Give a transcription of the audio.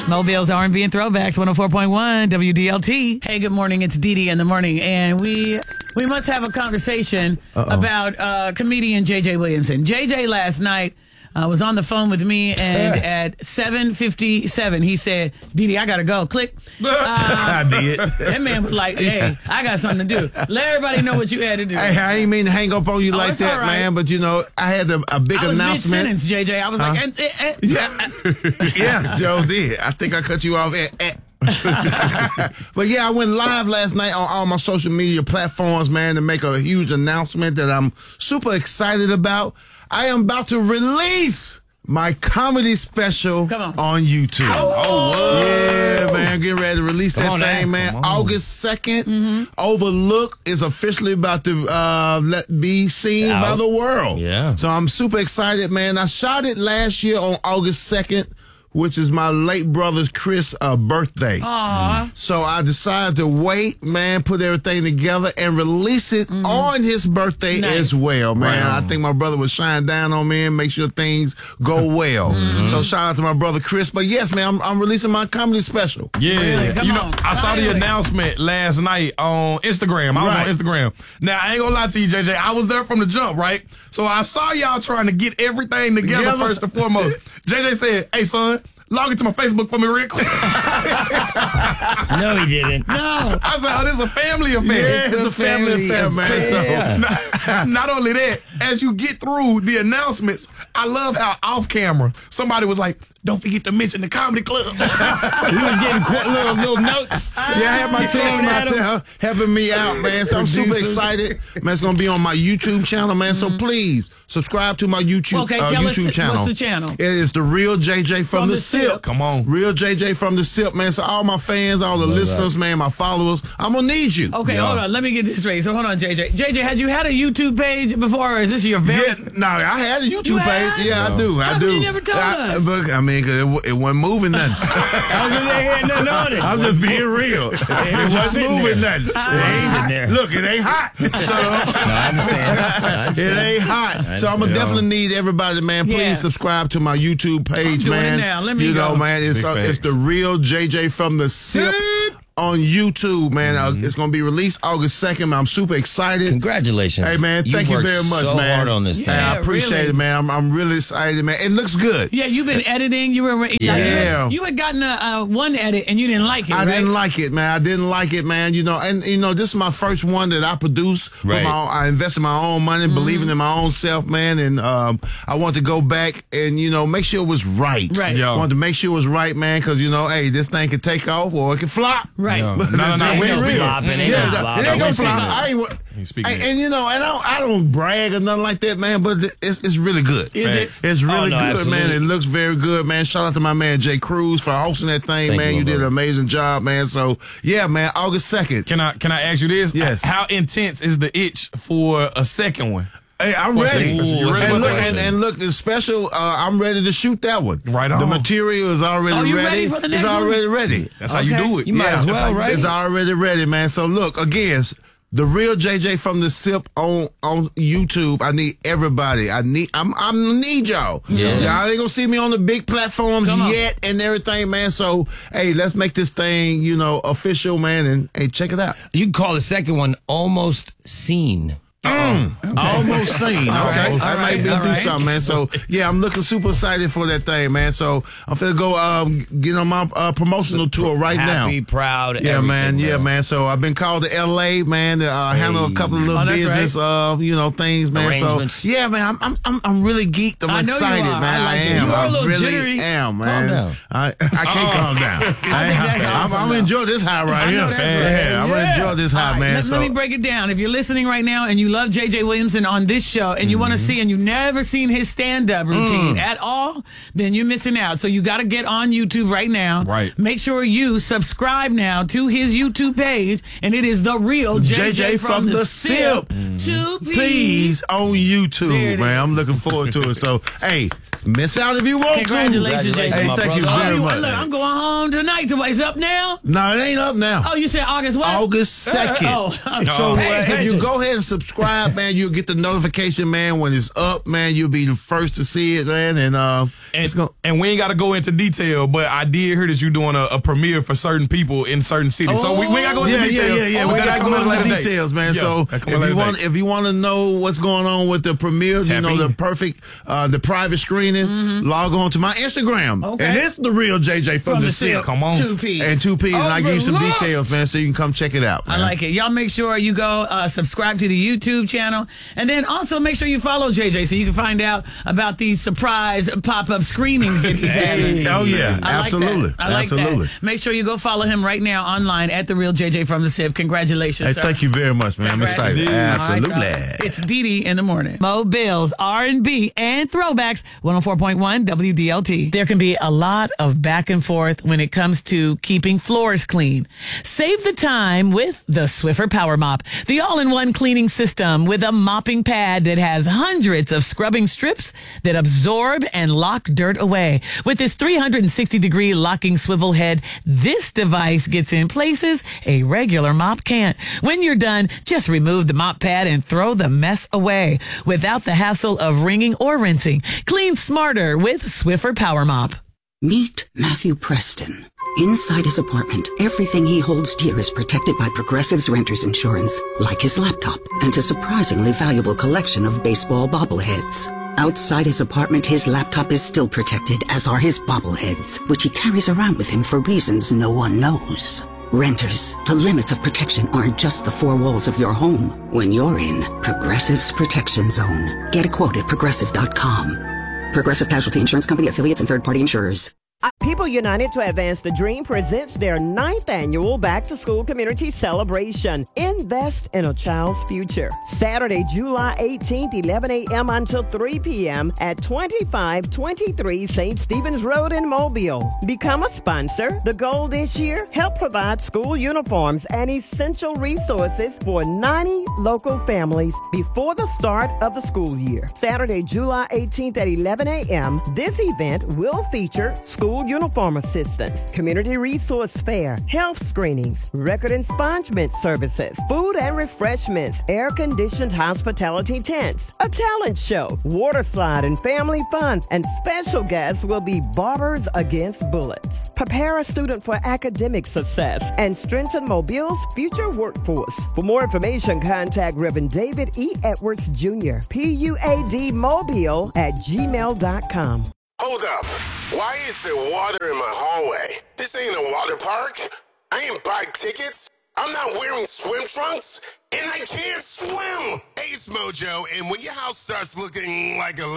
Mobile's R&B and Throwbacks, 104.1 WDLT. Hey, good morning. It's Dee Dee in the morning, and we must have a conversation about comedian J.J. Williamson. J.J. last night was on the phone with me, and at 7:57, he said, Dee Dee, I got to go. Click. I did. That man was like, hey, I got something to do. Let everybody know what you had to do. Hey, I ain't mean to hang up on you like that, man, but, you know, I had a big announcement. Mid-sentence, J.J. I was like, Yeah, Joe did. I think I cut you off But yeah, I went live last night on all my social media platforms, man, to make a huge announcement that I'm super excited about. I am about to release my comedy special on YouTube. Oh, yeah, man, getting ready to release that thing, man. August 2nd. Overlook is officially about to be seen by the world. Yeah. So I'm super excited, man. I shot it last year on August 2nd. Which is my late brother's Chris' birthday. Aww. So I decided to wait, man, put everything together and release it on his birthday as well, man. I think my brother would shine down on me and make sure things go well. So shout out to my brother Chris. But yes, man, I'm releasing my comedy special. Yeah. Really? Come on. I saw the announcement last night on Instagram. I was on Instagram. Now, I ain't gonna lie to you, JJ. I was there from the jump, right? So I saw y'all trying to get everything together first and foremost. JJ said, hey, son, log into my Facebook for me real quick. No, he didn't. No. I said, oh, this is a family affair. Yeah, it's a family affair, man. So, not only that, as you get through the announcements, I love how off camera somebody was like, don't forget to mention the comedy club. He was getting little notes. Yeah, I have my team out there helping me out, man. So I'm super excited. Man, it's going to be on my YouTube channel, man. So please subscribe to my YouTube channel. What's the channel? It is The Real JJ from the SIP. Come on. Real JJ from the SIP, man. So all my fans, all the listeners, man, my followers, I'm going to need you. Okay, hold on. Let me get this straight. So hold on, JJ. JJ, had you had a YouTube page before, or is this your very... Yeah, no, I had a YouTube page. Yeah, I do. How come you never told us? But, I mean, cause it wasn't moving nothing. I'm just being real. It wasn't moving nothing. Look, it ain't hot. Shut up. No, I understand. It ain't hot. So I'm going to definitely need everybody, man. Please subscribe to my YouTube page, man. I'm doing it now. Let me go. Man, it's The Real JJ from the SIP. On YouTube, man. It's going to be released August 2nd. I'm super excited. Congratulations. Hey, man, thank you very much, so man. hard on this thing. Yeah, I appreciate it, man. I'm really excited, man. It looks good. Yeah, you've been editing. You were you had gotten one edit and you didn't like it. I didn't like it, man. I didn't like it, man. You know, and this is my first one that I produced. Right. I invested my own money, believing in my own self, man. And I want to go back and make sure it was right. Right. I wanted to make sure it was right, man, because hey, this thing can take off or it can flop. Right. No, It ain't gonna flop. And I don't brag or nothing like that, man. But it's really good. Is it? It's really good, absolutely. man. It looks very good, man. Shout out to my man Jay Cruz for hosting that thing, man. You did an amazing job, man. So yeah, man. August 2nd. Can I ask you this? Yes. How intense is the itch for a second one? Hey, I'm ready. You ready? And look, the special, I'm ready to shoot that one. Right on. The material is already ready for the next It's already one? ready. That's how you do it. You might as well, right? It's already ready, man. So look, again, The Real JJ from the SIP on YouTube. I need everybody. I need y'all. Yeah. Y'all ain't gonna see me on the big platforms yet and everything, man. So hey, let's make this thing, official, man, and hey, check it out. You can call the second one Almost Seen. Almost seen. Okay. I might do something, man. So, yeah, I'm looking super excited for that thing, man. So, I'm finna go get on my promotional tour right now. Happy, proud, yeah, man. bro. Yeah, man. So, I've been called to L.A., man, to handle a couple of little business, things, man. Arrangements. So, yeah, man, I'm really geeked. I'm excited, man. I am. You are a little really jittery. am, man. Calm down. I can't calm down. I'm gonna enjoy this high right here. Yeah, I'm gonna enjoy this high, man. Let me break it down. If you're listening right now and you love J.J. Williamson on this show and you want to see and you've never seen his stand-up routine at all, then you're missing out. So you got to get on YouTube right now. Right. Make sure you subscribe now to his YouTube page, and it is The Real JJ from the SIP. Please on YouTube, man. I'm looking forward to it. So, hey, miss out if you want Congratulations, to. JJ. Hey, thank you very much. Look, I'm going home tonight. It's up now? No, it ain't up now. Oh, you said August what? August 2nd. So if you go ahead and subscribe, man, you'll get the notification, man, when it's up, man. You'll be the first to see it, man. And And we ain't got to go into detail, but I did hear that you're doing a premiere for certain people in certain cities. So we got to go into detail. Yeah. We got to go into details, man. So if you want to know what's going on with the premiere, the perfect, the private screening, log on to my Instagram. Okay. And it's the real JJ from the SIP. Come on. 2 P's. And 2 P's. And I give you some details, man, so you can come check it out, man. I like it. Y'all make sure you go subscribe to the YouTube channel. And then also make sure you follow JJ so you can find out about these surprise pop-up screenings that he's having. Oh, yeah. Absolutely. I like that. Make sure you go follow him right now online at The Real JJ from the SIP. Congratulations, sir. Thank you very much, man. I'm excited. Absolutely. Right, it's Didi in the morning. Mo Bills, R&B, and throwbacks. 104.1 WDLT. There can be a lot of back and forth when it comes to keeping floors clean. Save the time with the Swiffer Power Mop, the all-in-one cleaning system with a mopping pad that has hundreds of scrubbing strips that absorb and lock dirt away. With its 360-degree locking swivel head, this device gets in places a regular mop can't. When you're done, just remove the mop pad and throw the mess away without the hassle of wringing or rinsing. Clean smarter with Swiffer Power Mop. Meet Matthew Preston. Inside his apartment, everything he holds dear is protected by Progressive's Renter's Insurance, like his laptop and a surprisingly valuable collection of baseball bobbleheads. Outside his apartment, his laptop is still protected, as are his bobbleheads, which he carries around with him for reasons no one knows. Renters, the limits of protection aren't just the four walls of your home. When you're in Progressive's Protection Zone, get a quote at Progressive.com. Progressive Casualty Insurance Company, affiliates, and third-party insurers. People United to Advance the Dream presents their 9th annual Back-to-School Community Celebration. Invest in a child's future. Saturday, July 18th, 11 a.m. until 3 p.m. at 2523 St. Stephen's Road in Mobile. Become a sponsor. The goal this year, help provide school uniforms and essential resources for 90 local families before the start of the school year. Saturday, July 18th at 11 a.m. This event will feature school uniform assistance, community resource fair, health screenings, record expungement services, food and refreshments, air-conditioned hospitality tents, a talent show, water slide and family fun, and special guests will be Barbers Against Bullets. Prepare a student for academic success and strengthen Mobile's future workforce. For more information, contact Reverend David E. Edwards Jr., PUADmobile@gmail.com. Hold up. Why is there water in my hallway? This ain't a water park. I ain't buy tickets. I'm not wearing swim trunks. And I can't swim. Hey, it's Mojo. And when your house starts looking like a